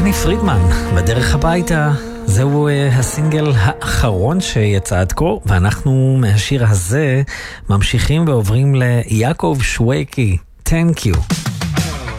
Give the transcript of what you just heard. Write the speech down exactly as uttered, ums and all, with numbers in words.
דני פרידמן, בדרך הביתה. זהו הסינגל האחרון שיצא עד כה, ואנחנו מהשיר הזה ממשיכים ועוברים ליעקב שווקי. Thank you.